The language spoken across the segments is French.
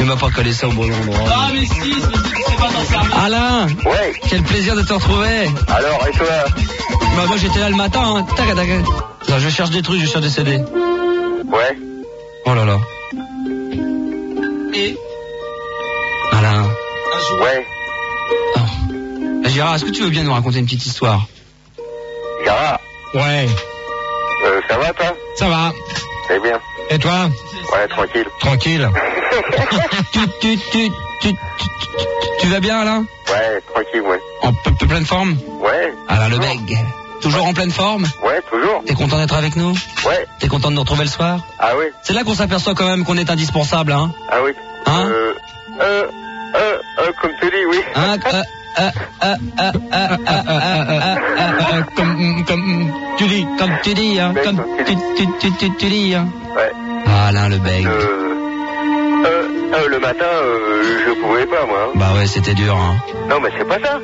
m'a pas collé ça au bon endroit. Ah mais si, c'est pas dans ça. Alain. Ouais. Quel plaisir de te retrouver. Alors, et toi? Bah moi j'étais là le matin, hein. Tac, tac. Là, je cherche des trucs, je cherche des CD. Ouais. Oh là là. Et Alain. un jour. Ouais. Oh. Gérard, est-ce que tu veux bien nous raconter une petite histoire? Gérard, Ouais, ça va, toi? ça va. C'est bien. Et toi? Ouais, tranquille. Tranquille. Tu vas bien, Alain? Ouais, tranquille, ouais. En pleine forme? Ouais. Alain Lebègue. Toujours en pleine forme? Ouais, toujours. T'es content d'être avec nous? Ouais. T'es content de nous retrouver le soir? Ah oui. C'est là qu'on s'aperçoit quand même qu'on est indispensable, hein? Ah oui. Hein? Comme tu dis, oui. Hein? Comme tu dis, hein? Comme tu dis, hein? Ouais. Alain Lebègue. Le matin, je pouvais pas, moi. Hein. Bah ouais, c'était dur, hein. Non, mais c'est pas ça.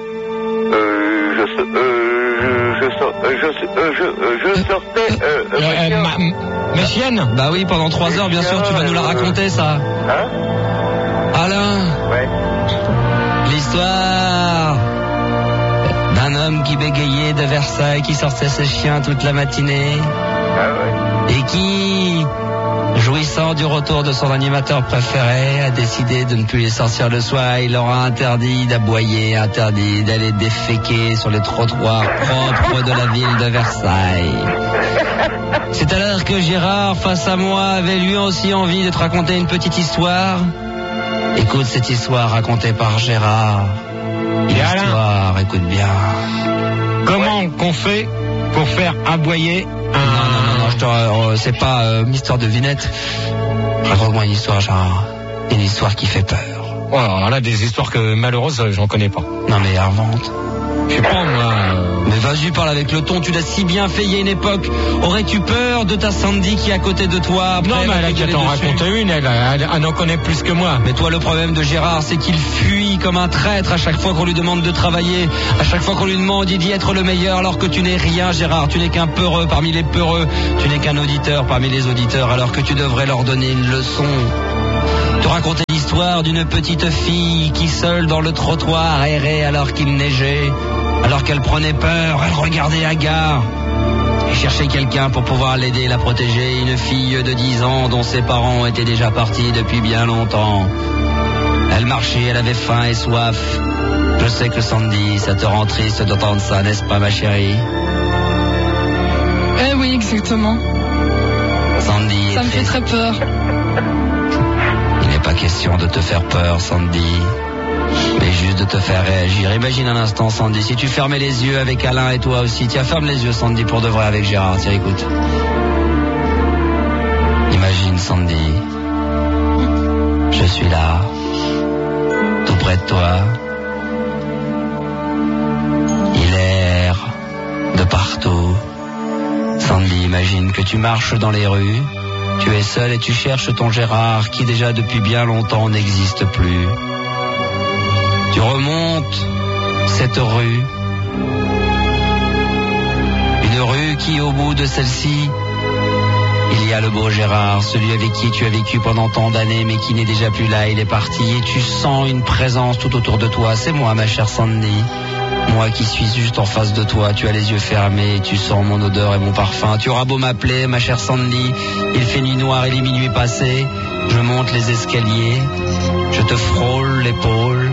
Je sortais. Messienne? Bah oui, pendant 3 heures, bien sûr, tu vas nous la raconter, ça. Hein? Alain, Ouais. l'histoire d'un homme qui bégayait de Versailles, qui sortait ses chiens toute la matinée, Ah ouais. et qui, jouissant du retour de son animateur préféré, a décidé de ne plus les sortir le soir. Il leur a interdit d'aboyer, interdit d'aller déféquer sur les trottoirs propres de la ville de Versailles. C'est alors que Gérard, face à moi, avait lui aussi envie de te raconter une petite histoire. Écoute cette histoire racontée par Gérard. Une Et Alain, histoire, écoute bien. comment qu'on fait pour faire aboyer Non, c'est pas une histoire de vinette. Raconte-moi une histoire, Gérard. Une histoire qui fait peur. Oh, alors là, des histoires que malheureuses, j'en connais pas. Non mais invente. Je sais pas, moi. Mais vas-y, parle avec le ton, tu l'as si bien fait il y a une époque. Aurais-tu peur de ta Sandy qui est à côté de toi après, Non, mais elle a qu'à t'en raconter une, elle en connaît plus que moi. Mais toi, le problème de Gérard, c'est qu'il fuit comme un traître à chaque fois qu'on lui demande de travailler, à chaque fois qu'on lui demande d'y être le meilleur, alors que tu n'es rien, Gérard. Tu n'es qu'un peureux parmi les peureux. Tu n'es qu'un auditeur parmi les auditeurs, alors que tu devrais leur donner une leçon. Te raconter l'histoire d'une petite fille qui, seule dans le trottoir, errait alors qu'il neigeait. Alors qu'elle prenait peur, elle regardait hagard et cherchait quelqu'un pour pouvoir l'aider, la protéger. Une fille de 10 ans dont ses parents étaient déjà partis depuis bien longtemps. Elle marchait, elle avait faim et soif. Je sais que Sandy, ça te rend triste d'entendre ça, n'est-ce pas, ma chérie? Eh oui, exactement. Sandy Ça me fait très peur. Il n'est pas question de te faire peur, Sandy, mais juste de te faire réagir. Imagine un instant, Sandy, si tu fermais les yeux avec Alain et toi aussi. Tiens, ferme les yeux, Sandy, pour de vrai avec Gérard. Tiens, écoute. Imagine, Sandy, je suis là, tout près de toi. Il erre de partout. Sandy, imagine que tu marches dans les rues. Tu es seul et tu cherches ton Gérard qui déjà depuis bien longtemps n'existe plus. Tu remontes cette rue. Une rue qui, au bout de celle-ci, il y a le beau Gérard, celui avec qui tu as vécu pendant tant d'années mais qui n'est déjà plus là, il est parti. Et tu sens une présence tout autour de toi. C'est moi, ma chère Sandy. Moi qui suis juste en face de toi, tu as les yeux fermés, tu sens mon odeur et mon parfum. Tu auras beau m'appeler, ma chère Sandy, il fait nuit noire et les minuit passés. Je monte les escaliers, je te frôle l'épaule.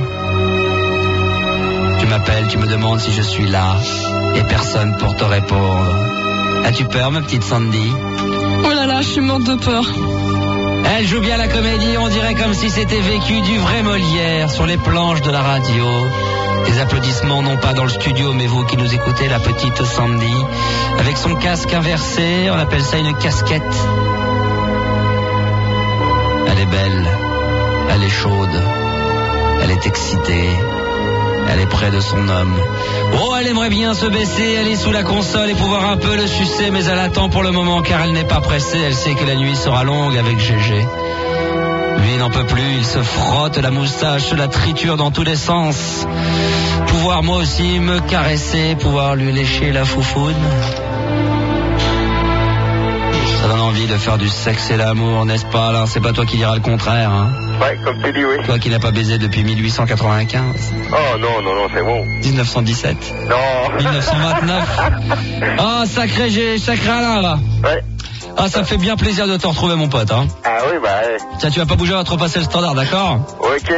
Tu m'appelles, tu me demandes si je suis là, et personne pour te répondre. As-tu peur, ma petite Sandy? Oh là là, je suis morte de peur. Elle joue bien la comédie, on dirait comme si c'était vécu du vrai Molière sur les planches de la radio. Des applaudissements non pas dans le studio, mais vous qui nous écoutez, la petite Sandy, avec son casque inversé, on appelle ça une casquette. Elle est belle, elle est chaude, elle est excitée, elle est près de son homme. Oh, elle aimerait bien se baisser, aller sous la console et pouvoir un peu le sucer, mais elle attend pour le moment car elle n'est pas pressée, elle sait que la nuit sera longue avec Gégé. Lui n'en peut plus, il se frotte la moustache, la triture dans tous les sens. Pouvoir moi aussi me caresser, pouvoir lui lécher la foufoune. Ça donne envie de faire du sexe et l'amour, n'est-ce pas? Alors c'est pas toi qui diras le contraire, hein? Ouais, comme tu dis, oui. Toi qui n'as pas baisé depuis 1895. Oh non, c'est bon. 1917. Non. 1929. Ah, sacré Alain, là. Ouais. Ah, ça me fait bien plaisir de te retrouver, mon pote, hein. Ah oui, bah ouais. Tiens, tu vas pas bouger, on va te repasser le standard, d'accord? Ok.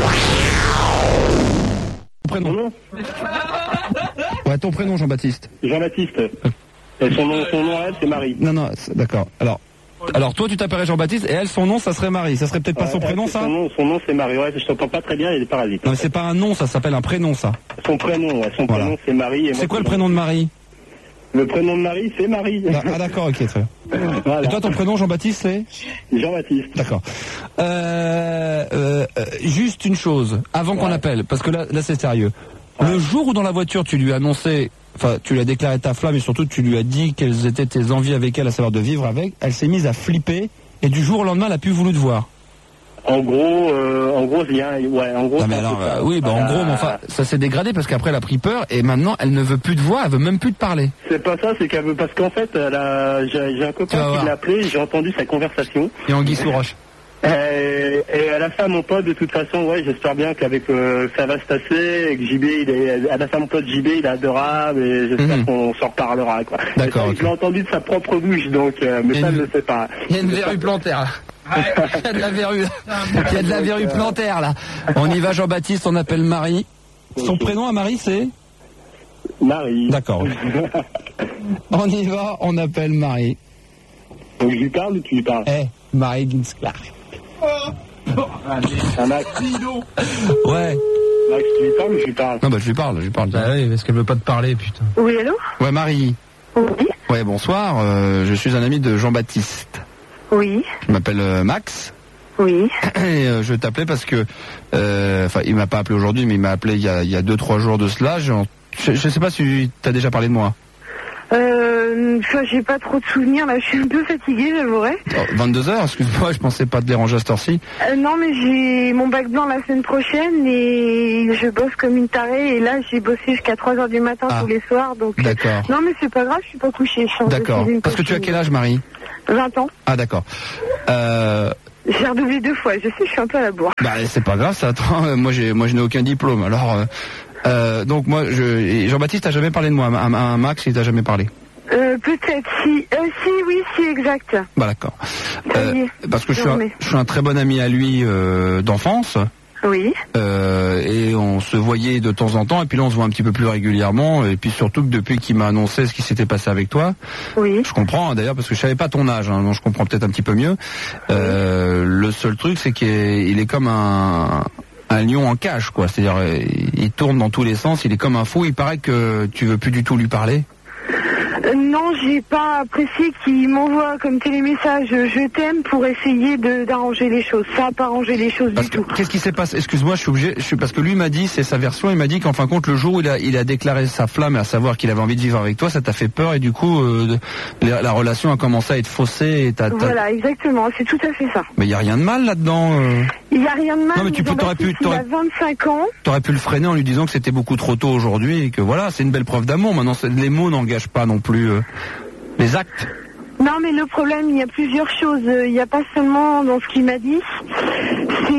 Ton prénom. Ouais, ton prénom, Jean-Baptiste. Jean-Baptiste. Et son nom à elle, c'est Marie. Non, d'accord. Alors toi, tu t'appellerais Jean-Baptiste et elle, son nom, ça serait Marie. Ça serait peut-être pas son prénom, ça? Son nom, c'est Marie. Ouais, je t'entends pas très bien, il y a des parasites. Non, mais c'est pas un nom, ça s'appelle un prénom, ça. Son prénom, prénom, c'est Marie. C'est quoi le prénom de Marie? Le prénom de Marie, c'est Marie. Ah d'accord, ok, très bien. Voilà. Et toi, ton prénom, Jean-Baptiste, c'est? Jean-Baptiste. D'accord. Juste une chose, avant qu'on appelle, parce que là c'est sérieux. Le jour où dans la voiture, tu lui as annoncé, enfin, tu lui as déclaré ta flamme et surtout tu lui as dit quelles étaient tes envies avec elle, à savoir de vivre avec, elle s'est mise à flipper et du jour au lendemain, elle a plus voulu te voir. En gros, il y a, en gros. Non, mais alors, oui, en gros, mais enfin, ça s'est dégradé parce qu'après elle a pris peur et maintenant elle ne veut plus te voir, elle veut même plus te parler. C'est pas ça, c'est qu'elle veut, parce qu'en fait, j'ai un copain qui l'a appelé, j'ai entendu sa conversation. Et Anguille sous roche. Et à la fin, mon pote, de toute façon, ouais, j'espère bien qu'avec ça va se passer et que JB, à la fin, mon pote JB, il est adorable et j'espère qu'on s'en reparlera, quoi. D'accord. Je l'ai entendu de sa propre bouche, donc, mais ça, je ne sais pas. Il y a une verrue plantaire, là. Il y a de la verrue. Il y a de la verrue plantaire, là. On y va, Jean-Baptiste, on appelle Marie. Son prénom à Marie, c'est? Marie. D'accord. On y va, on appelle Marie. Donc, je lui parle ou tu lui parles? Marie Ginsclark. Max. Ouais. Max, tu lui parles ou je lui parle? Non, bah je lui parle. Bah oui, parce qu'elle veut pas te parler, putain. Oui, allô? Ouais, Marie. Oui. Ouais, bonsoir, je suis un ami de Jean-Baptiste. Oui. Je m'appelle Max. Oui. Et je t'appelais parce que, enfin, il m'a pas appelé aujourd'hui, mais il m'a appelé il y a 2-3 jours de cela. Je sais pas si t'as déjà parlé de moi. J'ai pas trop de souvenirs, là, je suis un peu fatiguée, j'avouerai. 22h, excuse-moi, je pensais pas te déranger à cette heure-ci. Non, mais j'ai mon bac blanc la semaine prochaine et je bosse comme une tarée et là, j'ai bossé jusqu'à 3h du matin tous les soirs, donc... D'accord. Non, mais c'est pas grave, je suis pas couchée. D'accord. Parce que tu as quel âge, Marie? 20 ans. Ah, d'accord. J'ai redoublé 2 fois, je sais, je suis un peu à la bourre. Bah, c'est pas grave, ça, attends, moi je n'ai aucun diplôme, alors... donc moi, Jean-Baptiste t'a jamais parlé de moi, un Max, il t'a jamais parlé? Peut-être, si, exact. Bah d'accord. Parce que je suis un très bon ami à lui d'enfance. Oui. Et on se voyait de temps en temps, et puis là on se voit un petit peu plus régulièrement, et puis surtout que depuis qu'il m'a annoncé ce qui s'était passé avec toi, oui. Je comprends d'ailleurs parce que je savais pas ton âge, donc je comprends peut-être un petit peu mieux. Le seul truc c'est qu'il est comme un lion en cage, quoi. C'est-à-dire il tourne dans tous les sens, il est comme un fou. Il paraît que tu veux plus du tout lui parler. Non, j'ai pas apprécié qu'il m'envoie comme télémessage je t'aime pour essayer d'arranger les choses. Ça n'a pas arrangé les choses du tout. Qu'est-ce qui s'est passé? Excuse-moi, je suis obligé, parce que lui m'a dit, c'est sa version, il m'a dit qu'en fin de compte, le jour où il a déclaré sa flamme, à savoir qu'il avait envie de vivre avec toi, ça t'a fait peur et du coup, la relation a commencé à être faussée. Voilà, exactement, c'est tout à fait ça. Mais il n'y a rien de mal là-dedans. Il n'y a rien de mal. Non, mais il a 25 ans. T'aurais pu le freiner en lui disant que c'était beaucoup trop tôt aujourd'hui et que voilà, c'est une belle preuve d'amour. Maintenant, les mots n'engagent pas non plus les actes. Non, mais le problème, il y a plusieurs choses. Il n'y a pas seulement dans ce qu'il m'a dit, c'est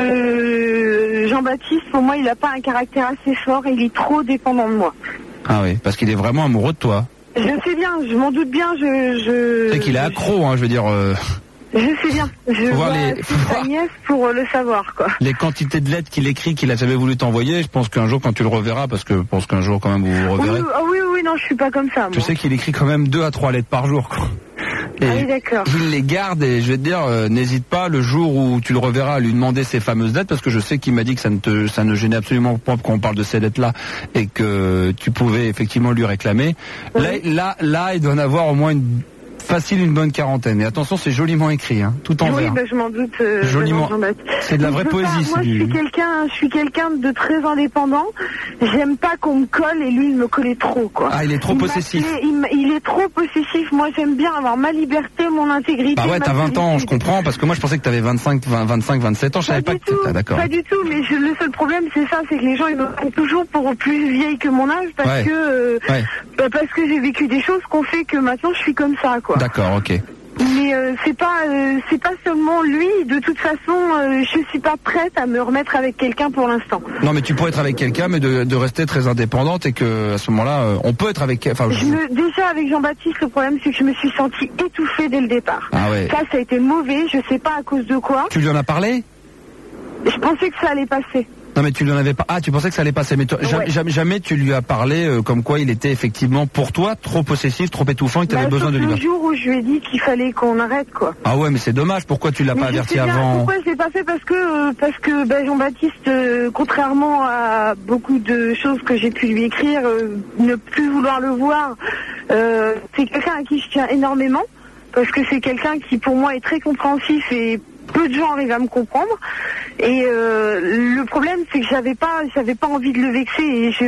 que Jean-Baptiste, pour moi, il n'a pas un caractère assez fort et il est trop dépendant de moi. Ah oui, parce qu'il est vraiment amoureux de toi. Je sais bien, je m'en doute bien. C'est qu'il est accro, hein, je veux dire. Je sais bien. Je vois sa nièce pour le savoir, quoi. Les quantités de lettres qu'il écrit, qu'il a jamais voulu t'envoyer, je pense qu'un jour, quand tu le reverras, parce que je pense qu'un jour, quand même, vous vous reverrez. Oui, non, je suis pas comme ça, moi. Tu sais qu'il écrit quand même 2 à 3 lettres par jour, quoi. Et oui, d'accord. Il les garde et je vais te dire, n'hésite pas le jour où tu le reverras à lui demander ces fameuses lettres, parce que je sais qu'il m'a dit que ça ne gênait absolument pas quand on parle de ces lettres-là et que tu pouvais effectivement lui réclamer. Oui. Là, il doit en avoir au moins facile une bonne quarantaine. Et attention, c'est joliment écrit, hein, tout en vert. Oui, je m'en doute. Joliment. C'est de la vraie poésie. Moi, je suis quelqu'un de très indépendant. J'aime pas qu'on me colle et lui, il me collait trop, quoi. Ah, il est trop possessif. Il est trop possessif. Moi, j'aime bien avoir ma liberté, mon intégrité. Bah ouais, t'as 20 ans, je comprends, parce que moi, je pensais que t'avais 25, 27 ans. Je savais pas que t'étais d'accord. Pas du tout, mais le seul problème, c'est ça, c'est que les gens, ils me prennent toujours pour plus vieille que mon âge, parce que j'ai vécu des choses qu'on fait que maintenant, je suis comme ça, quoi. D'accord, ok. Mais c'est pas seulement lui. De toute façon, je suis pas prête à me remettre avec quelqu'un pour l'instant. Non, mais tu pourrais être avec quelqu'un, mais de rester très indépendante et que à ce moment-là, on peut être avec. Enfin, déjà avec Jean-Baptiste, le problème c'est que je me suis sentie étouffée dès le départ. Ah ouais. Ça a été mauvais. Je sais pas à cause de quoi. Tu lui en as parlé? Je pensais que ça allait passer. Non, mais tu lui en avais pas. Ah, tu pensais que ça allait passer, mais toi, Ouais. jamais tu lui as parlé comme quoi il était effectivement pour toi trop possessif, trop étouffant, et que tu avais besoin de lui. Le jour où je lui ai dit qu'il fallait qu'on arrête, quoi. Ah ouais, mais c'est dommage. Pourquoi tu l'as pas averti avant? Pourquoi je l'ai pas fait? Parce que Jean-Baptiste, contrairement à beaucoup de choses que j'ai pu lui écrire, ne plus vouloir le voir, c'est quelqu'un à qui je tiens énormément, parce que c'est quelqu'un qui pour moi est très compréhensif et peu de gens arrivent à me comprendre. Et le problème c'est que j'avais pas envie de le vexer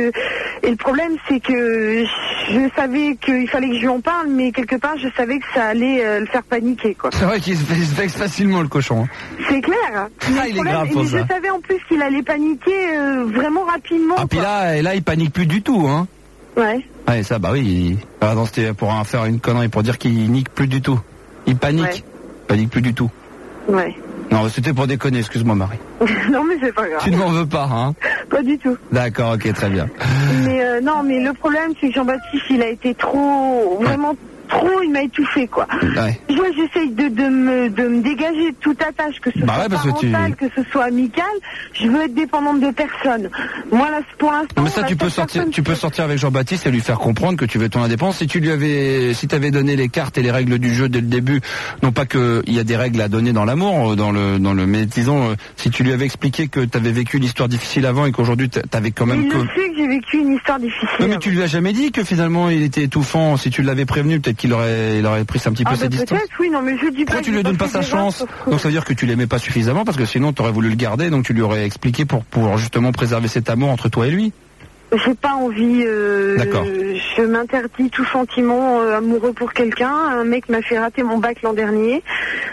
et le problème c'est que je savais qu'il fallait que je lui en parle, mais quelque part je savais que ça allait le faire paniquer, quoi. C'est vrai qu'il se vexe facilement, le cochon. C'est clair. Ah, il est grave pour ça. Je savais en plus qu'il allait paniquer vraiment rapidement. Ah, puis là il panique plus du tout, hein. Ouais. Ouais, ça, bah oui. Pardon, c'était pour faire une connerie, pour dire qu'il nique plus du tout. Il panique. Ouais. Il panique plus du tout. Ouais. Non, c'était pour déconner, excuse-moi Marie. Non mais c'est pas grave. Tu ne m'en veux pas, hein? Pas du tout. D'accord, ok, très bien. Mais non, mais le problème c'est que Jean-Baptiste il a été vraiment trop, il m'a étouffé, quoi. Ouais. Moi j'essaye de me dégager de toute attache, que ce soit parental, que ce soit amical. Je veux être dépendante de personne. Moi là pour l'instant. Mais ça tu peux sortir avec Jean-Baptiste et lui faire comprendre que tu veux ton indépendance. Si t'avais donné les cartes et les règles du jeu dès le début, non pas que il y a des règles à donner dans l'amour, mais disons si tu lui avais expliqué que t'avais vécu une histoire difficile avant et qu'aujourd'hui t'avais quand même. Il le sait que j'ai vécu une histoire difficile. Non, mais tu lui as jamais dit que finalement il était étouffant. Si tu l'avais prévenu, peut-être qu'il aurait pris un petit peu sa distance. Peut-être, oui, non, mais je dis pas. Pourquoi tu lui donnes pas sa chance? Donc ça veut dire que tu l'aimais pas suffisamment, parce que sinon t'aurais voulu le garder, donc tu lui aurais expliqué pour justement préserver cet amour entre toi et lui. J'ai pas envie. D'accord. Je m'interdis tout sentiment amoureux pour quelqu'un. Un mec m'a fait rater mon bac l'an dernier.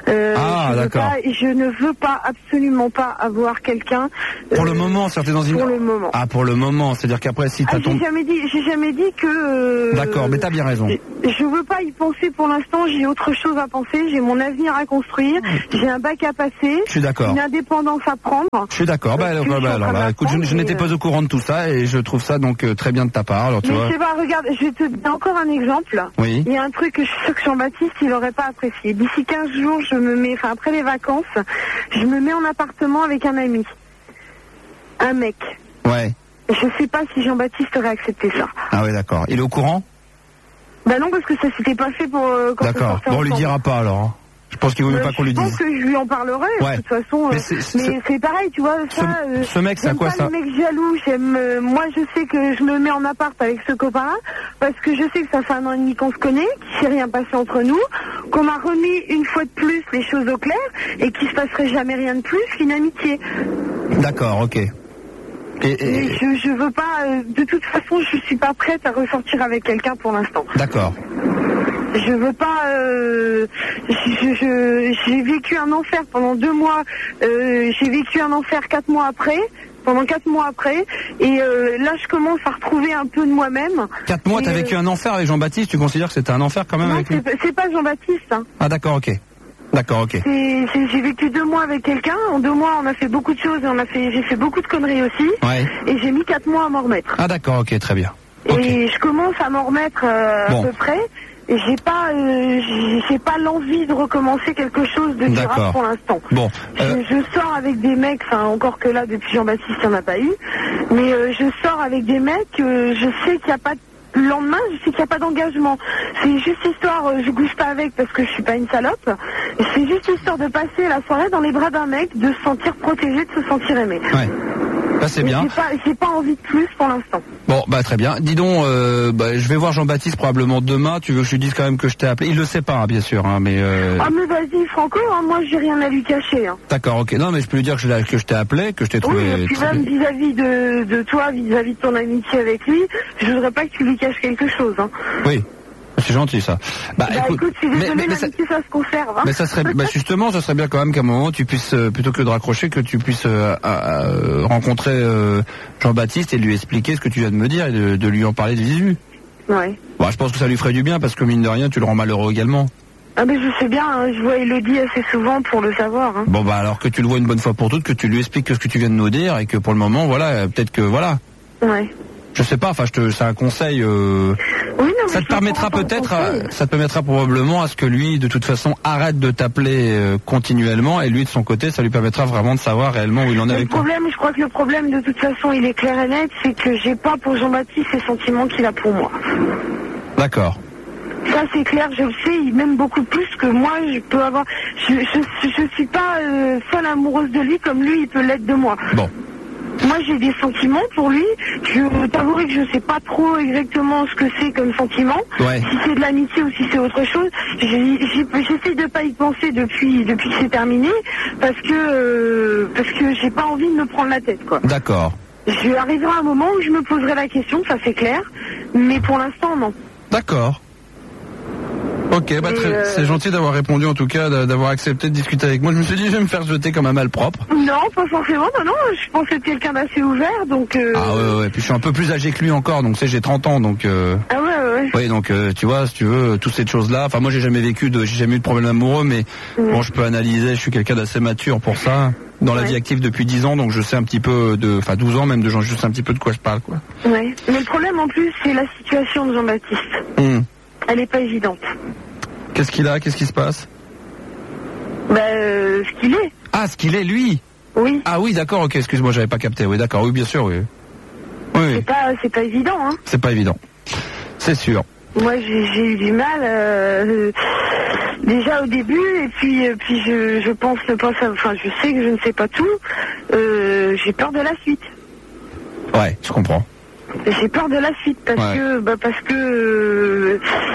D'accord. Je ne veux pas, absolument pas avoir quelqu'un. Pour le moment, c'est dans une. Pour le moment. Ah, pour le moment, c'est-à-dire qu'après, si t'as ton. J'ai jamais dit que. D'accord, mais t'as bien raison. Je veux pas y penser pour l'instant. J'ai autre chose à penser. J'ai mon avenir à construire. J'ai un bac à passer. Je suis d'accord. Une indépendance à prendre. Je suis d'accord. Écoute, je n'étais pas au courant de tout ça et je trouve ça donc très bien de ta part. Alors tu vois. Je sais pas, regarde, je vais te donner encore un exemple. Oui. Il y a un truc que je suis sûre que Jean-Baptiste il aurait pas apprécié. D'ici 15 jours, après les vacances, je me mets en appartement avec un ami. Un mec. Ouais. Je sais pas si Jean-Baptiste aurait accepté ça. Ah ouais, d'accord. Il est au courant? Bah non, parce que ça s'était pas fait pour quand d'accord. Bon, on lui dira pas alors. Hein. Je pense qu'il vaut mieux pas qu'on lui dise. Je pense que je lui en parlerai, ouais. De toute façon. Mais c'est pareil, tu vois, ce mec, c'est à quoi ça? J'aime pas les mecs jaloux, moi je sais que je me mets en appart avec ce copain-là, parce que je sais que ça fait 1 an et demi qu'on se connaît, qu'il s'est rien passé entre nous, qu'on m'a remis une fois de plus les choses au clair, et qu'il se passerait jamais rien de plus qu'une amitié. D'accord, ok. Mais je veux pas, de toute façon, je suis pas prête à ressortir avec quelqu'un pour l'instant. D'accord. Je veux pas. J'ai vécu un enfer pendant 2 mois. J'ai vécu un enfer 4 mois après. Pendant 4 mois après. Et là, je commence à retrouver un peu de moi-même. 4 mois, t'as vécu un enfer avec Jean-Baptiste? Tu considères que c'était un enfer quand même? Non, avec lui? c'est pas Jean-Baptiste. Hein. Ah d'accord, ok. D'accord, ok. J'ai vécu 2 mois avec quelqu'un. En 2 mois, on a fait beaucoup de choses. J'ai fait beaucoup de conneries aussi. Ouais. Et j'ai mis 4 mois à m'en remettre. Ah d'accord, ok, très bien. Et okay. je commence à m'en remettre à peu près. Et j'ai pas l'envie de recommencer quelque chose de durable pour l'instant. Bon, je sors avec des mecs, enfin encore que là depuis Jean-Baptiste il n'y en a pas eu, mais je sors avec des mecs, je sais qu'il n'y a pas le lendemain, je sais qu'il n'y a pas d'engagement. C'est juste histoire, je bouge pas avec parce que je suis pas une salope. C'est juste histoire de passer la soirée dans les bras d'un mec, de se sentir protégé, de se sentir aimé. Ouais. Bah, c'est bien. J'ai pas envie de plus pour l'instant. Bon, bah très bien. Dis donc, je vais voir Jean-Baptiste probablement demain. Tu veux que je lui dise quand même que je t'ai appelé? Il le sait pas, hein, bien sûr, hein, mais. Ah mais vas-y, Franco, hein, moi j'ai rien à lui cacher. Hein. D'accord, ok. Non, mais je peux lui dire que je t'ai appelé, que je t'ai trouvé. Oui, et puis même vis-à-vis de toi, vis-à-vis de ton amitié avec lui, je voudrais pas que tu lui caches quelque chose. Hein. Oui. C'est gentil ça. Écoute, je suis désolée, l'amitié ça se conserve. Hein. Mais ça serait, justement, ça serait bien quand même qu'à un moment tu puisses, plutôt que de raccrocher, que tu puisses rencontrer Jean-Baptiste et lui expliquer ce que tu viens de me dire et de lui en parler de visu. Ouais. Bon, je pense que ça lui ferait du bien parce que mine de rien, tu le rends malheureux également. Ah ben je sais bien, hein, je vois Elodie assez souvent pour le savoir. Hein. Bon bah alors que tu le vois une bonne fois pour toutes, que tu lui expliques ce que tu viens de nous dire et que pour le moment, voilà, peut-être que voilà. Ouais. Je sais pas, enfin c'est un conseil. Oui, non, mais ça te permettra peut-être, ça te permettra probablement à ce que lui, de toute façon, arrête de t'appeler continuellement et lui de son côté, ça lui permettra vraiment de savoir réellement où il en est avec toi. Je crois que le problème de toute façon, il est clair et net, c'est que j'ai pas pour Jean-Baptiste les sentiments qu'il a pour moi. D'accord. Ça c'est clair, je le sais, il m'aime beaucoup plus que moi, je peux avoir. Je suis pas folle amoureuse de lui comme lui il peut l'être de moi. Bon. Moi j'ai des sentiments pour lui, je t'avouerai que je sais pas trop exactement ce que c'est comme sentiment, ouais. Si c'est de l'amitié ou si c'est autre chose, j'essaie de pas y penser depuis que c'est terminé, parce que j'ai pas envie de me prendre la tête quoi. D'accord. Je arriverai à un moment où je me poserai la question, ça c'est clair, mais pour l'instant non. D'accord. Ok, bah c'est gentil d'avoir répondu en tout cas, d'avoir accepté de discuter avec moi. Je me suis dit je vais me faire jeter comme un malpropre. Non, pas forcément, non, je pense être quelqu'un d'assez ouvert, donc... Ah ouais, puis je suis un peu plus âgé que lui encore, donc tu sais, j'ai 30 ans, donc... Ah ouais. Oui, donc tu vois, si tu veux, toutes ces choses-là, enfin moi j'ai jamais eu de problème amoureux, mais bon, je peux analyser, je suis quelqu'un d'assez mature pour ça, dans la vie active depuis 10 ans, donc je sais un petit peu enfin 12 ans même, je sais un petit peu de quoi je parle, quoi. Ouais, mais le problème en plus, c'est la situation de Jean-Baptiste. Elle est pas évidente. Qu'est-ce qu'il a? Qu'est-ce qui se passe? Ce qu'il est. Ah, ce qu'il est, lui? Oui. Ah oui, d'accord, ok, excuse-moi, j'avais pas capté. Oui, d'accord, oui, bien sûr, oui. Oui. C'est pas évident, hein. C'est pas évident. C'est sûr. Moi, j'ai eu du mal, déjà au début, et puis je pense ne pas savoir, enfin, je sais que je ne sais pas tout, j'ai peur de la suite. Ouais, je comprends. J'ai peur de la suite parce que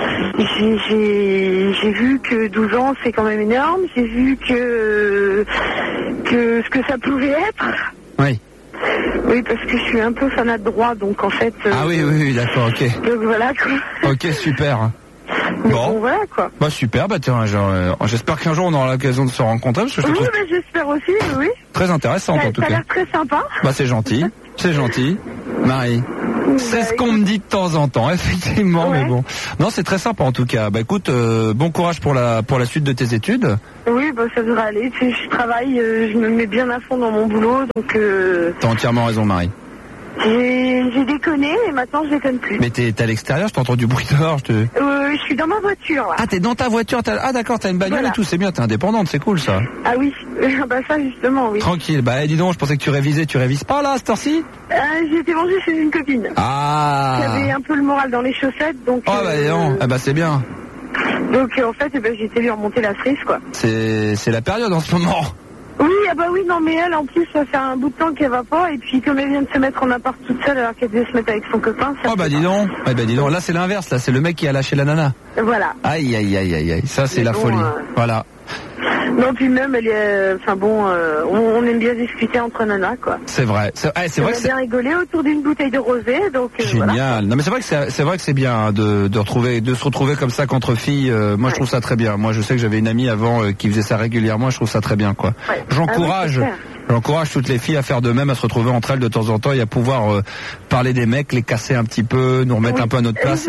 j'ai vu que 12 ans c'est quand même énorme, j'ai vu que ce que ça pouvait être. Oui. Oui, parce que je suis un peu fanat de droit, donc en fait... Ah oui, d'accord, ok. Donc voilà, quoi. Ok, super. Bon, voilà, quoi. Bah super, bah tiens, j'espère qu'un jour on aura l'occasion de se rencontrer. Parce que je trouve j'espère aussi, oui. Très intéressant, en tout cas. Ça a l'air très sympa. Bah c'est gentil, Marie. C'est ce qu'on me dit de temps en temps, effectivement, mais bon. Non, c'est très sympa en tout cas. Bah écoute, bon courage pour la suite de tes études. Oui, bah ça devrait aller. Tu sais, je travaille, je me mets bien à fond dans mon boulot, donc... T'as entièrement raison, Marie. J'ai déconné et maintenant je déconne plus. Mais t'es à l'extérieur, je t'entends du bruit dehors. Je suis dans ma voiture. Là. Ah, t'es dans ta voiture, ah d'accord, t'as une bagnole et tout, c'est bien, t'es indépendante, c'est cool ça. Ah oui, bah ça justement, oui. Tranquille, bah dis donc, je pensais que tu révises pas là, à cette heure-ci? J'ai été manger chez une copine. Ah. J'avais un peu le moral dans les chaussettes, donc... Oh bah non, ah bah c'est bien. Donc en fait, j'ai été lui remonter la cerise, quoi. C'est la période en ce moment. Oui, ah bah oui, non mais elle en plus ça fait un bout de temps qu'elle va pas et puis comme elle vient de se mettre en appart toute seule alors qu'elle devait se mettre avec son copain, ça... Oh bah dis donc, là c'est l'inverse, là c'est le mec qui a lâché la nana. Voilà. Aïe, ça c'est la folie, voilà. Non puis même elle est, on aime bien discuter entre nanas quoi. C'est vrai, c'est vrai que c'est... bien rigoler autour d'une bouteille de rosé, donc... Génial, voilà. Non mais c'est vrai que c'est bien de se retrouver comme ça qu'entre filles, moi je trouve ça très bien. Moi je sais que j'avais une amie avant qui faisait ça régulièrement, je trouve ça très bien quoi. Ouais. J'encourage toutes les filles à faire de même, à se retrouver entre elles de temps en temps et à pouvoir parler des mecs, les casser un petit peu, nous remettre un peu à notre place.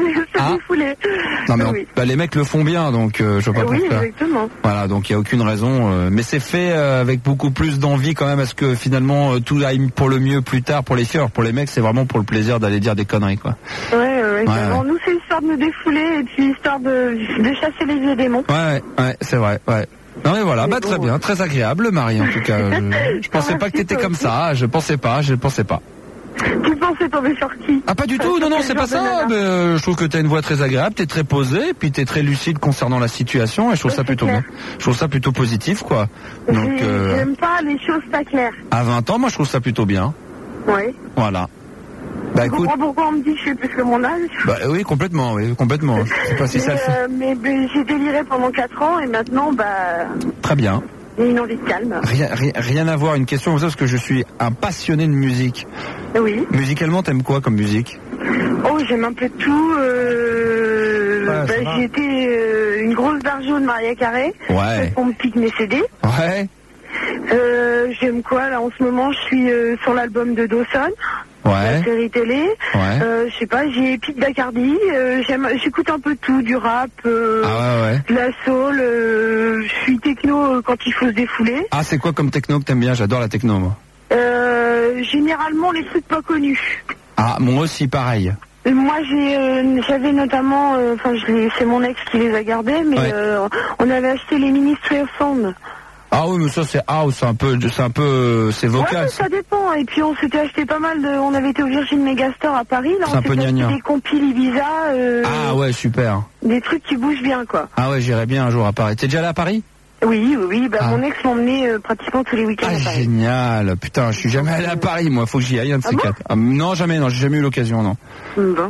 Non mais les mecs le font bien, donc je vois pas pourquoi. Exactement. Voilà, donc il y a aucune raison. Mais c'est fait avec beaucoup plus d'envie quand même, à ce que finalement tout aille pour le mieux plus tard pour les filles. Alors pour les mecs, c'est vraiment pour le plaisir d'aller dire des conneries quoi. Ouais. Nous c'est histoire de nous défouler et puis histoire de chasser les vieux démons. Ouais, c'est vrai, ouais. Non mais voilà, très bien, très agréable Marie en tout cas. Je pensais pas que t'étais comme ça, je pensais pas. Tu pensais tomber sur qui? Ah pas du tout, non c'est pas ça, mais je trouve que t'as une voix très agréable, t'es très posée, puis t'es très lucide concernant la situation et je trouve ça plutôt bien. Je trouve ça plutôt positif quoi. Donc j'aime pas les choses pas claires. À 20 ans, moi je trouve ça plutôt bien. Oui. Voilà. Bah je comprends pourquoi on me dit que je suis plus que mon âge. Bah oui, complètement. Je sais pas si ça le fait. Mais j'ai déliré pendant 4 ans et maintenant, Très bien. J'ai une envie de calme. Rien à voir, une question comme ça, parce que je suis un passionné de musique. Oui. Musicalement, t'aimes quoi comme musique? Oh, j'aime un peu tout. J'ai été une grosse barjo de Maria Carré. Ouais. On me pique mes CD. Ouais. J'aime quoi là en ce moment? Je suis sur l'album de Dawson. Ouais. la série télé. Ouais. Je sais pas, j'ai Pete Bacardi. J'écoute un peu de tout, du rap, Ah ouais. de la soul. Je suis techno quand il faut se défouler. Ah, c'est quoi comme techno que t'aimes bien? J'adore la techno, moi. Généralement les trucs pas connus. Ah, moi aussi, pareil. Moi j'avais notamment, c'est mon ex qui les a gardés, mais Ouais. on avait acheté les Ministry of Sound. Ah oui, mais ça c'est house, c'est Ouais, vocal. mais ça dépend. Et puis on s'était acheté pas mal on avait été au Virgin Megastore à Paris, là C'est un on peu s'était acheté gnangnan. des compiles Ibiza, Ah ouais, super. des trucs qui bougent bien quoi. Ah ouais, j'irai bien un jour à Paris. T'es déjà allé à Paris? Oui, bah Ah. mon ex m'emmenait pratiquement tous les week-ends Ah à Paris. génial. Putain, je suis jamais allé à Paris, moi. Faut que j'y aille, un de ces Ah bon quatre. Ah, non, jamais, non, j'ai jamais eu l'occasion, non. Bon.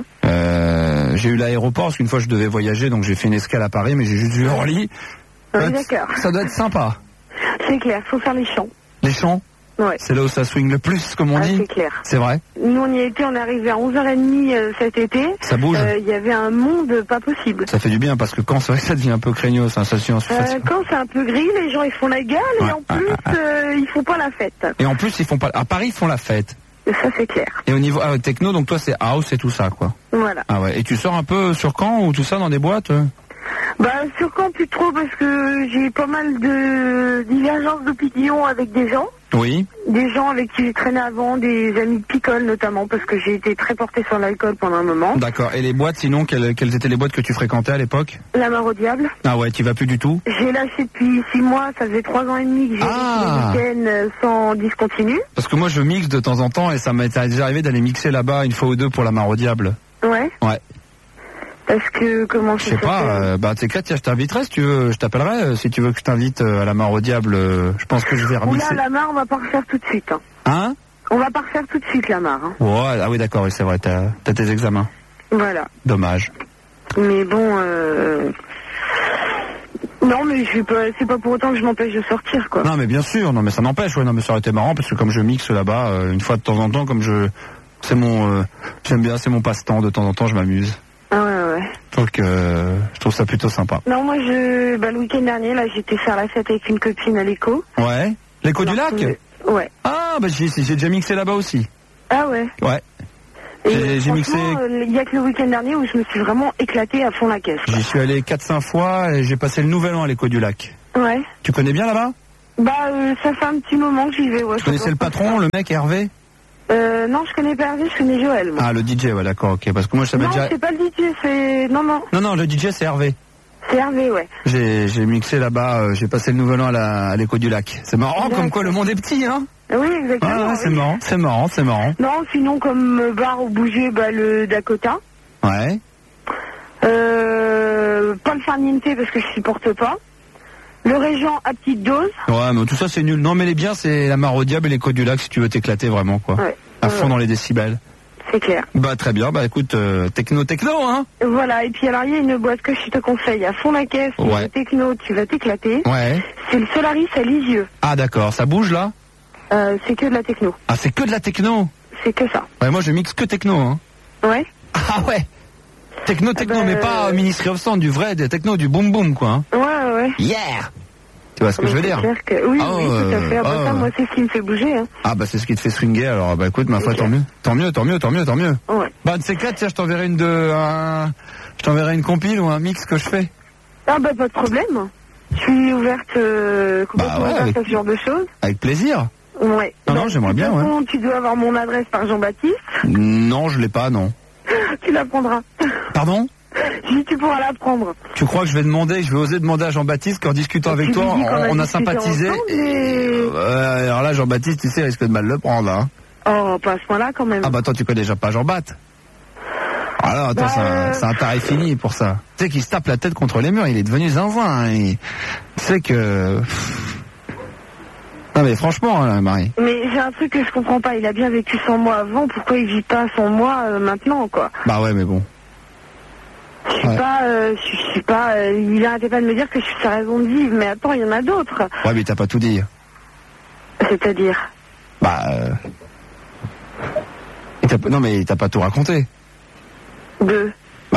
J'ai eu l'aéroport parce qu'une fois je devais voyager, donc j'ai fait une escale à Paris, mais j'ai juste vu Orly. Oui, d'accord. Ça doit être sympa. C'est clair, faut faire les champs. Les champs, Ouais. c'est là où ça swing le plus, comme on Ah, dit. c'est clair. C'est vrai. Nous on y a été, on est arrivé à 11h30 cet été. Ça bouge. Il y avait un monde pas possible. Ça fait du bien parce que quand c'est vrai que ça devient un peu craignos, sensation. Quand c'est un peu gris, les gens ils font la gueule Ouais. et en plus ils font pas la fête. Et en plus, ils font pas. À Paris, ils font la fête. Ça c'est clair. Et au niveau techno, donc toi c'est house et tout ça, quoi. Voilà. Ah ouais. Et tu sors un peu sur Caen ou tout ça dans des boîtes? Bah sur Caen plus trop parce que j'ai pas mal de divergences d'opinion avec des gens. Oui. Des gens avec qui j'ai traîné avant, des amis de picole notamment parce que j'ai été très portée sur l'alcool pendant un moment. D'accord. Et les boîtes, sinon, quelles étaient les boîtes que tu fréquentais à l'époque? La mare au diable. Ah ouais, tu vas plus du tout? J'ai lâché depuis 6 mois, ça faisait 3 ans et demi que j'ai Ah. fait le week-end sans discontinu. Parce que moi je mixe de temps en temps et ça m'est déjà arrivé d'aller mixer là-bas une fois ou deux pour la mare au diable. Ouais. Ouais. Parce que comment Je ça sais pas, s'appelle bah t'es tiens, je t'inviterai si tu veux, je t'appellerai si tu veux que je t'invite à la mare au diable. Je pense que je vais Oula, remixer. la mare, on va pas refaire tout de suite. Hein. Hein? On va pas refaire tout de suite la mare. Hein. Ouais, ah oui d'accord, oui, c'est vrai, t'as tes examens. Voilà. Dommage. Mais bon, non, mais je vais pas, c'est pas pour autant que je m'empêche de sortir, quoi. Non mais bien sûr, non mais ça n'empêche, ouais, non mais ça aurait été marrant parce que comme je mixe là-bas, une fois de temps en temps, comme c'est mon, j'aime bien, c'est mon passe-temps, de temps en temps je m'amuse. Ah ouais. Donc je trouve ça plutôt sympa. Non, moi le week-end dernier, là, j'étais faire la fête avec une copine à l'écho. Ouais. L'écho du lac? Ouais. Ah bah j'ai déjà mixé là-bas aussi. Ah ouais. Ouais. Et J'ai mixé. il y a que le week-end dernier où je me suis vraiment éclaté à fond la caisse. J'y suis allé 4-5 fois et j'ai passé le nouvel an à l'écho du lac. Ouais. Tu connais bien là-bas? Bah ça fait un petit moment que j'y vais. Ouais. Tu connaissais le patron, le mec Hervé? Non, je connais pas Hervé, je connais Joël. Moi. Ah le DJ, ouais d'accord, ok. Parce que moi je savais Non, déjà. c'est pas le DJ, c'est non. Non, le DJ c'est Hervé. C'est Hervé, ouais. J'ai mixé là-bas, j'ai passé le nouvel an à l'écho du lac. C'est marrant comme quoi le monde est petit, hein? Oui, exactement. Ah, oui. c'est marrant. Non, sinon comme bar ou bouger, bah le Dakota. Ouais. Pas le Farniente parce que je supporte pas. Le Régent à petite dose. Ouais, mais tout ça c'est nul. Non, mais les biens c'est la mare au diable et l'écho du lac si tu veux t'éclater vraiment, quoi. Ouais. À fond dans les décibels. C'est clair. Bah très bien, bah écoute, techno, hein? Voilà, et puis alors il y a une boîte que je te conseille à fond la caisse, Ouais. le techno, tu vas t'éclater. Ouais. C'est le Solaris à Lisieux. Ah d'accord, ça bouge là? C'est que de la techno. Ah c'est que de la techno? C'est que ça. Ouais, moi je mixe que techno, hein. Ouais. Ah ouais. Techno, mais pas Ministry of Sound, du vrai, des techno, du boom boom, quoi. Hein. Ouais. Yeah. Tu vois ce que je veux dire? C'est clair que... Oui, oui, tout à fait. Ça, moi, c'est ce qui me fait bouger. Hein. Ah bah c'est ce qui te fait swinger, alors bah écoute, ma foi, tant mieux. Ouais. Bah de ces quatre, tiens, je t'enverrai une compile ou un mix que je fais. Ah bah pas de problème. Je suis ouverte, complètement ouverte à ce genre de choses. Avec plaisir. Ouais. Non, j'aimerais bien, ouais. Tu dois avoir mon adresse par Jean-Baptiste. Non, je l'ai pas, non. Tu la prendras. Pardon? Tu pourras la prendre. Tu crois que je vais oser demander à Jean-Baptiste qu'en discutant avec toi, on a sympathisé. Alors là, Jean-Baptiste, tu sais, risque de mal le prendre, hein. Oh, pas à ce point-là, quand même. Ah bah toi, tu connais déjà pas Jean-Baptiste. Alors attends, c'est un tarif fini pour ça. Tu sais qu'il se tape la tête contre les murs, il est devenu zinzin. Hein. Tu sais que... Non mais franchement, hein, Marie. Mais j'ai un truc que je comprends pas, il a bien vécu sans moi avant, pourquoi il vit pas sans moi maintenant, quoi? Bah ouais, mais bon. Je suis pas, il arrêtait pas de me dire que je suis sa raison de vivre, mais attends, il y en a d'autres. Ouais, mais t'as pas tout dit. C'est-à-dire? Bah, non mais t'as pas tout raconté. Oui.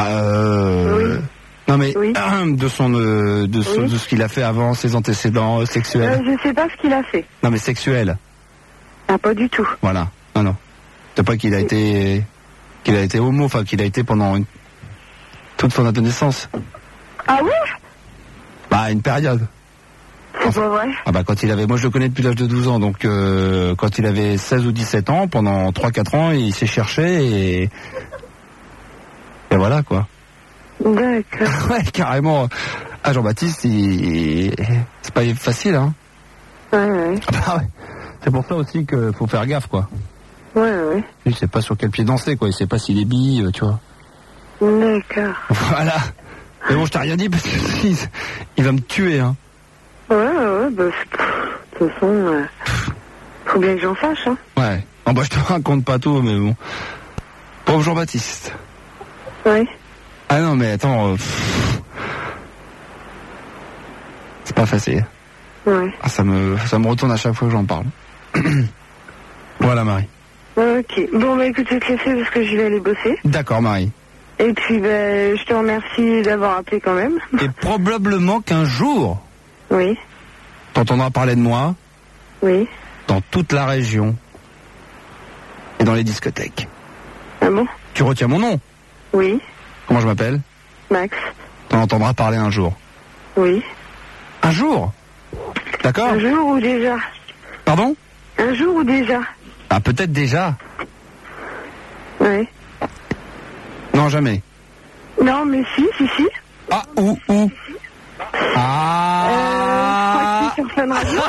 Non mais oui. de ce qu'il a fait avant, ses antécédents sexuels. Je sais pas ce qu'il a fait. Non mais sexuel. Ah, pas du tout. Voilà. Non. C'est pas qu'il a été homo, enfin qu'il a été pendant toute son adolescence. Ah ouais? Bah, une période. C'est pas vrai. Ah bah quand il avait, moi je le connais depuis l'âge de 12 ans, donc quand il avait 16 ou 17 ans, pendant 3-4 ans, il s'est cherché et voilà quoi. D'accord. Ouais, carrément. Ah, Jean-Baptiste, c'est pas facile, hein. Ouais. Ah bah ouais. C'est pour ça aussi qu'il faut faire gaffe, quoi. Ouais. Il sait pas sur quel pied danser, quoi. Il sait pas s'il est bi, tu vois. D'accord. Voilà. Mais bon, je t'ai rien dit parce que il va me tuer, hein. Ouais, bah, de toute façon, faut bien que j'en sache, hein. Ouais. Non, bah, je te raconte pas tout, mais bon. Pauvre Jean-Baptiste. Ouais. Ah non, mais attends, c'est pas facile. Ouais. Ah, ça me retourne à chaque fois que j'en parle. Voilà, Marie. Ok. Bon, bah, écoute, je vais te laisser parce que je vais aller bosser. D'accord, Marie. Et puis, bah, je te remercie d'avoir appelé quand même. Et probablement qu'un jour, Oui. t'entendras parler de moi Oui. dans toute la région et dans les discothèques. Ah bon? Tu retiens mon nom? Oui. Comment je m'appelle? Max. T'en entendras parler un jour. Oui. Un jour? D'accord? Un jour ou déjà? Pardon? Un jour ou déjà? Ah, peut-être déjà. Oui. Non, jamais. Non, mais si. Ah, où? Ah, Je crois que c'est sur Fun Radio.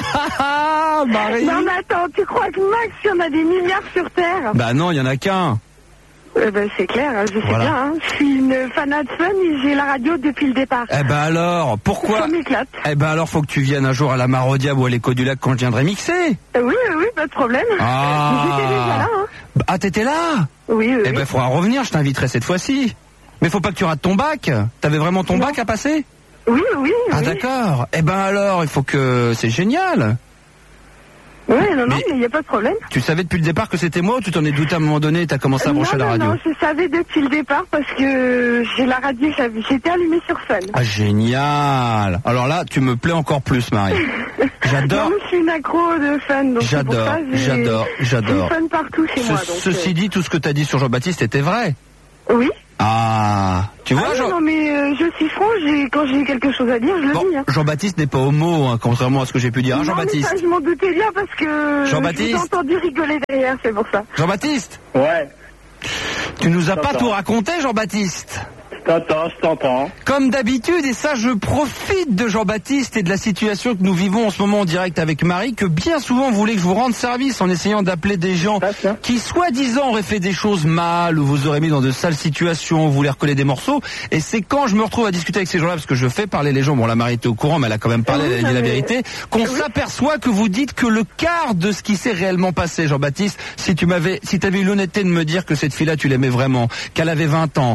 Marie. Non, mais attends, tu crois que Max, il y en a des milliards sur Terre? Bah non, il y en a qu'un. C'est clair, je sais Voilà. bien. Hein. Je suis une fanat de Fun et j'ai la radio depuis le départ. Eh ben alors, pourquoi? Ça m'éclate. Eh ben alors, faut que tu viennes un jour à la Maraudiable ou à l'Écho du Lac quand je viendrai mixer. Oui, pas de problème. Ah. J'étais déjà là, hein. Ah, t'étais là? Oui. Eh ben, faudra revenir, je t'inviterai cette fois-ci. Mais faut pas que tu rates ton bac. T'avais vraiment ton bac à passer? Oui. Ah, d'accord. Eh ben alors, il faut que... C'est génial. Oui, non, mais il n'y a pas de problème. Tu savais depuis le départ que c'était moi ou tu t'en es douté à un moment donné et t'as commencé à brancher la radio? Non, je savais depuis le départ parce que j'ai la radio, j'étais allumée sur Fun. Ah, génial. Alors là, tu me plais encore plus, Marie. J'adore. Non, je suis une accro de Fun. Donc J'adore. J'ai Fun partout chez moi. Donc, Ceci dit, tout ce que t'as dit sur Jean-Baptiste était vrai. Oui. Ah, tu vois, non, mais je suis franc, quand j'ai quelque chose à dire, je le dis. Hein. Jean-Baptiste n'est pas homo, hein, contrairement à ce que j'ai pu dire. Hein, Jean-Baptiste. Ça, je m'en doutais bien parce que Jean-Baptiste. je vous ai entendu rigoler derrière, c'est pour ça. Jean-Baptiste. Ouais. Tu nous as pas tout raconté, Jean-Baptiste. Je t'entends. Comme d'habitude, et ça je profite de Jean-Baptiste et de la situation que nous vivons en ce moment en direct avec Marie, que bien souvent vous voulez que je vous rende service en essayant d'appeler des gens qui soi-disant auraient fait des choses mal ou vous auraient mis dans de sales situations, vous voulez recoller des morceaux, et c'est quand je me retrouve à discuter avec ces gens-là, parce que je fais parler les gens, bon la Marie était au courant mais elle a quand même parlé, elle a dit la vérité, qu'on s'aperçoit que vous dites que le quart de ce qui s'est réellement passé, Jean-Baptiste. Si t'avais eu l'honnêteté de me dire que cette fille-là tu l'aimais vraiment, qu'elle avait 20 ans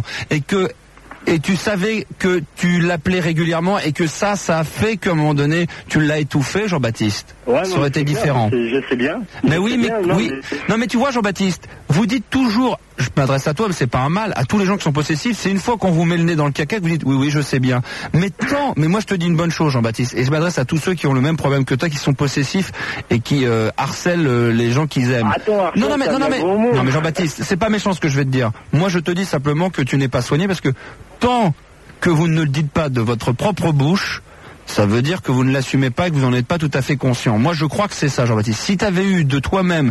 et tu savais que tu l'appelais régulièrement et que ça a fait qu'à un moment donné, tu l'as étouffé, Jean-Baptiste. Ouais, ça aurait été différent. Je sais bien. Mais oui, non, mais tu vois, Jean-Baptiste, vous dites toujours, je m'adresse à toi, mais c'est pas un mal, à tous les gens qui sont possessifs, c'est une fois qu'on vous met le nez dans le caca que vous dites, oui, je sais bien. Mais moi je te dis une bonne chose, Jean-Baptiste, et je m'adresse à tous ceux qui ont le même problème que toi, qui sont possessifs et qui harcèlent les gens qu'ils aiment. Attends, non, mais Jean-Baptiste, c'est pas méchant ce que je vais te dire. Moi, je te dis simplement que tu n'es pas soigné parce que tant que vous ne le dites pas de votre propre bouche, ça veut dire que vous ne l'assumez pas et que vous n'en êtes pas tout à fait conscient. Moi, je crois que c'est ça, Jean-Baptiste. Si tu avais eu de toi-même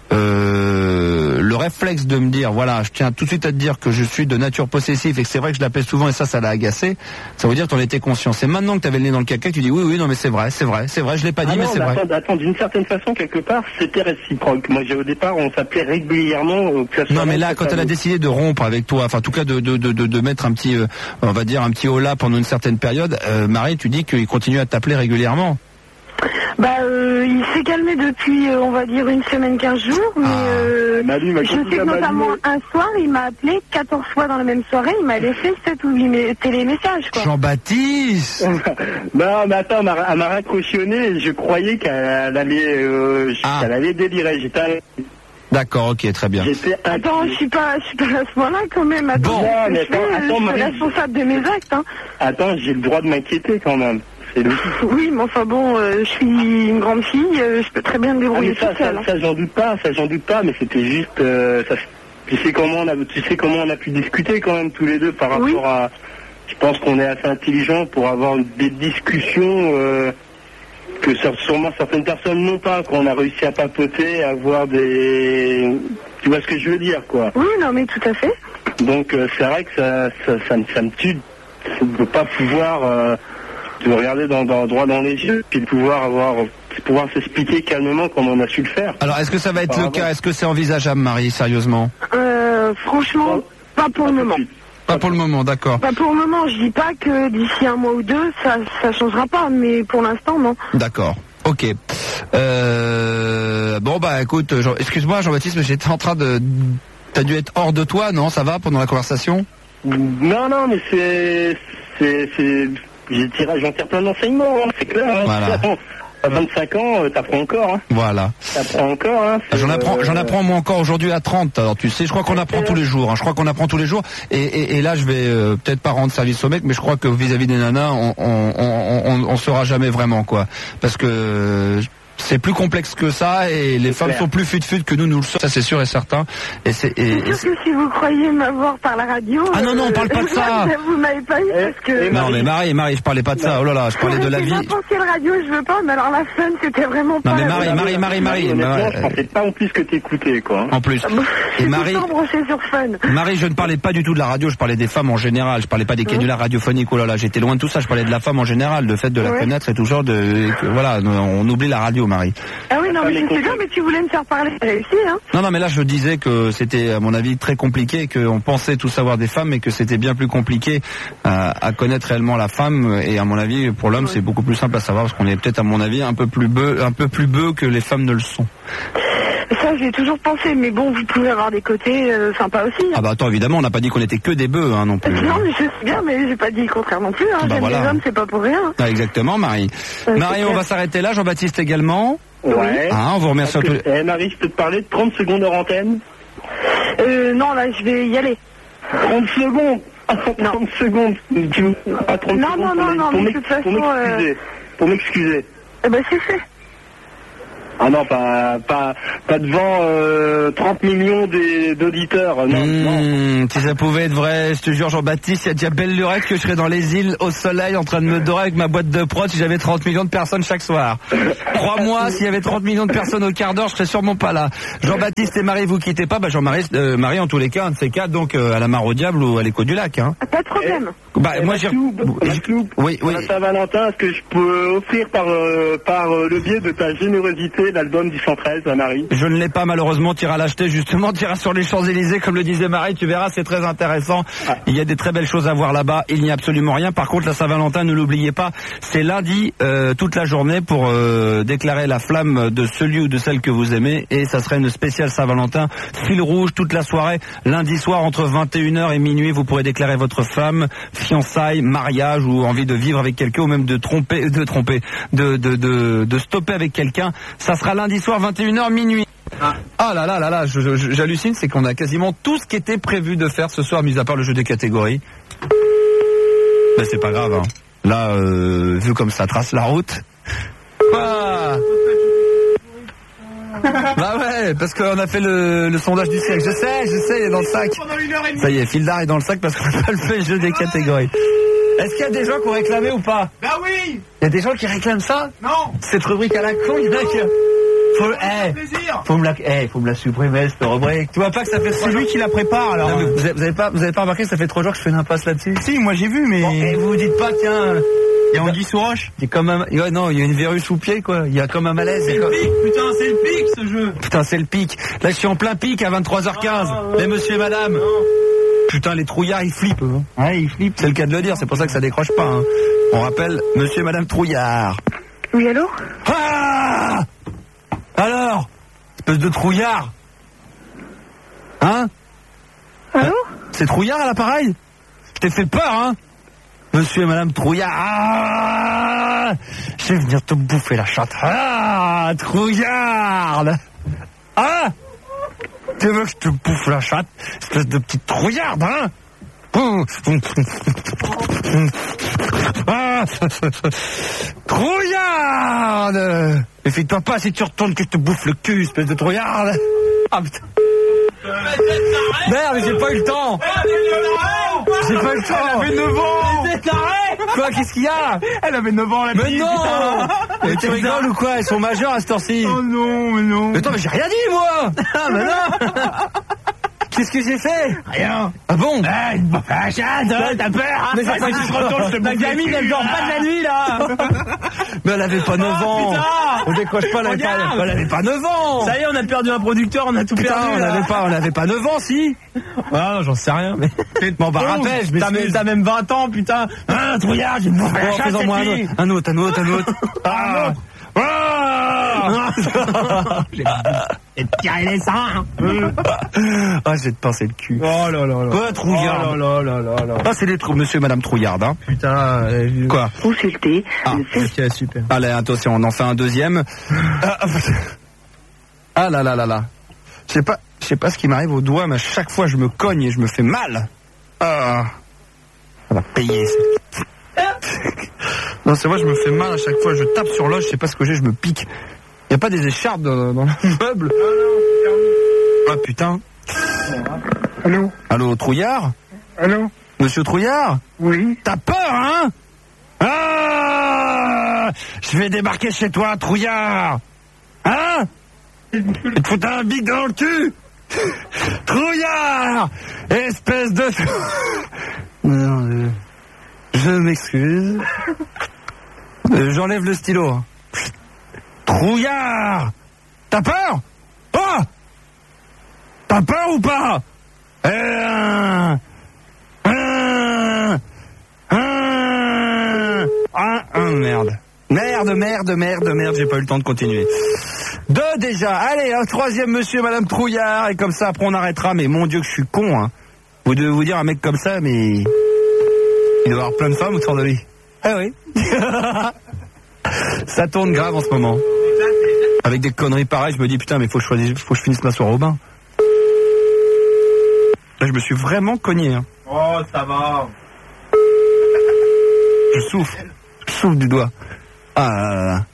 le réflexe de me dire, voilà, je tiens tout de suite à te dire que je suis de nature possessive et que c'est vrai que je l'appelle souvent et ça l'a agacé, ça veut dire que tu en étais conscient. C'est maintenant que tu avais le nez dans le caca que tu dis, oui, non, mais c'est vrai, je l'ai pas dit, mais c'est vrai. Attends, d'une certaine façon, quelque part, c'était réciproque. Moi, au départ, on s'appelait régulièrement. Non, mais là, quand elle a décidé de rompre avec toi, enfin, en tout cas, de mettre un petit, on va dire, un petit holà pendant une certaine période, Marie, tu dis qu'il continue à t'appeler régulièrement. Il s'est calmé depuis, on va dire, une semaine, 15 jours, mais je sais que notamment un soir, il m'a appelé 14 fois dans la même soirée, il m'a laissé 7 ou 8 télémessages, quoi. Jean-Baptiste. Non, mais attends, elle m'a raccrochonné et je croyais qu'elle allait délirer. D'accord, ok, très bien. Attends, je suis pas à ce point-là quand même. Attends, bon, je suis responsable de mes actes. Hein. Attends, j'ai le droit de m'inquiéter quand même. c'est le... Oui, mais enfin bon, je suis une grande fille, je peux très bien me débrouiller toute seule. Ça, j'en doute pas, mais c'était juste... tu sais comment on a pu discuter quand même tous les deux par rapport à... Je pense qu'on est assez intelligent pour avoir des discussions que sûrement certaines personnes n'ont pas, qu'on a réussi à papoter, à avoir des... Tu vois ce que je veux dire, quoi. Oui, non, mais tout à fait. Donc c'est vrai que ça me tue de ne pas pouvoir te regarder droit dans les yeux, puis de pouvoir s'expliquer calmement comme on a su le faire. Alors, est-ce que ça va être le cas? Est-ce que c'est envisageable, Marie, sérieusement? Franchement, pas pour le moment. Pas pour le moment, d'accord. Pas pour le moment, je dis pas que d'ici un mois ou deux, ça changera pas, mais pour l'instant, non. D'accord. Ok. Bon, bah, écoute, excuse-moi, Jean-Baptiste, mais j'étais en train de... T'as dû être hors de toi, non? Ça va, pendant la conversation? Non, mais j'en tire plein d'enseignements, hein, c'est clair. Hein. Voilà. À 25 ans, t'apprends encore. Hein. Voilà. T'apprends encore. Hein, j'en apprends moi encore aujourd'hui à 30. Alors tu sais, je crois qu'on apprend tous les jours. Hein. Je crois qu'on apprend tous les jours. Et là, je vais peut-être pas rendre service au mec, mais je crois que vis-à-vis des nanas, on saura jamais vraiment quoi. Parce que c'est plus complexe que ça et les femmes sont plus fut-fut que nous le sommes. Ça c'est sûr et certain. Et c'est sûr que si vous croyez m'avoir par la radio... Ah non, on parle pas de ça. Vous m'avez pas eu parce que... Non mais Marie, je parlais pas de ça. Oh là là, je parlais de la vie. N'importe quelle radio, je veux pas, mais alors la fun, c'était vraiment pas... Non mais Marie. Je pensais pas en plus que t'écoutais, quoi. En plus. Et Marie... sur Fun. Marie, je ne parlais pas du tout de la radio, je parlais des femmes en général. Je parlais pas des canulars radiophoniques. Oh là là, j'étais loin de tout ça. Je parlais de la femme en général, le fait de la connaître et tout genre de... Voilà, on oublie la radio, Marie. Ah oui, non, mais je sais bien, mais tu voulais me faire parler, t'as réussi, hein. Non, mais là, je disais que c'était, à mon avis, très compliqué, qu'on pensait tout savoir des femmes, mais que c'était bien plus compliqué à connaître réellement la femme. Et à mon avis, pour l'homme, c'est beaucoup plus simple à savoir, parce qu'on est peut-être, à mon avis, un peu plus bœufs que les femmes ne le sont. Ça, j'ai toujours pensé, mais bon, vous pouvez avoir des côtés sympas aussi. Hein. Ah bah attends, évidemment, on n'a pas dit qu'on était que des bœufs, hein, non plus. Non, mais je sais bien, mais j'ai pas dit le contraire non plus. Hein. Bah, J'aime les hommes, c'est pas pour rien. Ah, exactement, Marie. Marie, on va s'arrêter là, Jean-Baptiste également. Ouais. Ah, on vous remercie. Marie, je peux te parler de 30 secondes hors antenne? Non, là, je vais y aller. 30 secondes? 30 secondes. Pas 30 non, secondes non, mais de toute façon... Pour m'excuser. Eh ben, c'est fait. Ah non, pas devant 30 millions d'auditeurs. Non. Si ça pouvait être vrai, je te jure, Jean-Baptiste, il y a déjà belle lurette que je serais dans les îles au soleil en train de me dorer avec ma boîte de prod si j'avais 30 millions de personnes chaque soir. Crois-moi, s'il y avait 30 millions de personnes au quart d'heure, je serais sûrement pas là. Jean-Baptiste et Marie, vous quittez pas. Bah Marie, en tous les cas, un de ces quatre, donc à la Mare au Diable ou à l'Écho du Lac. Hein. Pas de problème. Moi Oui. Pour la Saint-Valentin, est-ce que je peux offrir par le biais de ta générosité l'album du 113 à Marie? Je ne l'ai pas malheureusement, tu iras l'acheter justement, tu iras sur les Champs-Élysées comme le disait Marie, tu verras, c'est très intéressant. Il y a des très belles choses à voir là-bas, il n'y a absolument rien. Par contre, la Saint-Valentin, ne l'oubliez pas, c'est lundi toute la journée pour déclarer la flamme de celui ou de celle que vous aimez, et ça serait une spéciale Saint-Valentin, fil rouge toute la soirée, lundi soir entre 21h et minuit, vous pourrez déclarer votre flamme, fiançailles, mariage ou envie de vivre avec quelqu'un ou même de stopper avec quelqu'un. Ça sera lundi soir 21h minuit. Ah là là, j'hallucine, c'est qu'on a quasiment tout ce qui était prévu de faire ce soir, mis à part le jeu des catégories. Ben c'est pas grave, hein. Là, vu comme ça trace la route. Ah. Bah ouais, parce qu'on a fait le sondage du siècle. Je sais, il est dans le sac. Ça y est, Fildar est dans le sac parce qu'on a pas fait le jeu des catégories. Est-ce qu'il y a des gens qui ont réclamé ou pas? Bah oui. Il y a des gens qui réclament ça? Non. Cette rubrique à la con, il y en a qui... Faut me la supprimer cette rubrique. Tu vois pas que ça fait 3 jours qui la prépare alors. Non, vous avez pas remarqué que ça fait 3 jours que je fais une impasse là-dessus? Si, moi j'ai vu, mais... Bon, et vous dites pas, tiens... Il y a Anguille sous roche. Il y a comme un... Ouais, non, il y a une verrue sous pied, quoi. Il y a comme un malaise. C'est le pic, putain, c'est le pic, ce jeu. Putain, c'est le pic. Là, je suis en plein pic à 23h15. Les monsieur et madame. Putain, les trouillards, ils flippent. Hein. Ouais, ils flippent. C'est le cas de le dire, c'est pour ça que ça décroche pas. Hein. On rappelle monsieur et madame Trouillard. Oui, allô? Ah! Alors? Espèce de trouillard. Hein? Allô? C'est Trouillard à l'appareil? Je t'ai fait peur, hein? Monsieur et madame Trouillard. Ah, je vais venir te bouffer la chatte. Ah, Trouillard. Ah, tu veux que je te bouffe la chatte? Espèce de petite trouillarde, hein? Ah, Trouillarde! Méfie-toi pas si tu retournes que je te bouffe le cul, espèce de trouillarde! Ah putain! Merde, mais j'ai pas eu le temps! J'ai pas eu le temps! Elle avait 9 ans. Quoi, qu'est-ce qu'il y a? Elle avait 9 ans, la Mais petite. non! Mais tu rigoles ou quoi? Ils sont majeurs à cette heure-ci! Oh non, mais non. Mais attends, mais j'ai rien dit, moi! Ah, mais non! Qu'est-ce que j'ai fait? Rien. Ah bon? Ah, une bouffe à la chatte, t'as peur, hein? Mais j'ai pas Si dit- tu te retournes, je te La bouffe le gamine, cul, elle dort pas de la nuit, là! Mais elle avait pas 9 ans! putain. On décroche pas, elle avait Regarde. pas, elle avait pas 9 ans! Ça y est, on a perdu un producteur, on a tout Putain, perdu. on avait pas 9 ans, si! Ah, non, j'en sais rien, mais. Bon, bah, rappelle, je m'excuse. T'as même 20 ans, putain. Ah, trouillard, j'ai une bouffe à la Bon, chatte, faisons-moi cette fille. un autre. Ah! Et te tirer les seins. Ah, j'ai de pincer le cul. Oh là là là. Quoi, Trouillard? Oh là là là là. Ah, c'est les monsieur et madame Trouillard, hein. Putain. Quoi? Consulter. Ah. Ok, super. Allez, attention, on en fait un deuxième. Ah là là là là. Je sais pas ce qui m'arrive au doigt, mais à chaque fois je me cogne et je me fais mal. Ah. Ça va payer, ça. Non, c'est vrai, je me fais mal à chaque fois. Je tape sur l'os, je sais pas ce que j'ai, je me pique. Y a pas des écharpes dans le meuble? Ah putain. Allô? Allô, Trouillard? Allô? Monsieur Trouillard? Oui? T'as peur, hein? Ah! Je vais débarquer chez toi, Trouillard! Hein? Il te foutre un bic dans le cul! Trouillard! Espèce de... Non, je m'excuse. J'enlève le stylo. Trouillard! T'as peur? Oh! T'as peur ou pas? Merde, j'ai pas eu le temps de continuer. Deux déjà, allez, un troisième monsieur et madame Trouillard, et comme ça après on arrêtera, mais mon Dieu que je suis con, hein. Vous devez vous dire un mec comme ça, mais... il doit avoir plein de femmes autour de lui. Ah oui. Ça tourne grave en ce moment. Avec des conneries pareilles, je me dis putain mais faut que je finisse ma soirée au bain. Là je me suis vraiment cogné, hein. Oh, ça va. Je souffle du doigt. Ah là là là.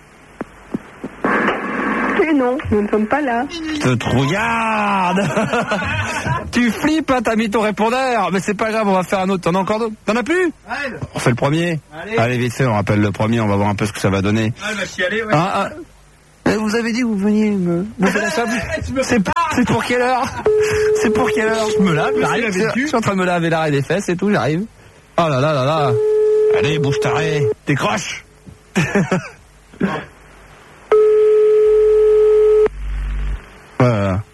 Et non, nous ne sommes pas là. Te trouillarde. Tu flippes, hein, t'as mis ton répondeur. Mais c'est pas grave, on va faire un autre. T'en as encore d'autres? T'en as plus? On fait le premier. Allez, vite fait, on rappelle le premier, on va voir un peu ce que ça va donner. Ah, elle va chialer, ouais. Vous avez dit que vous veniez me faire la sable. C'est pour quelle heure? C'est pour quelle heure? Je me lave, j'arrive avec le Je suis en train de me laver l'arrêt des fesses et tout, j'arrive. Oh là là là là. Allez, bouge taré. Décroche. Voilà.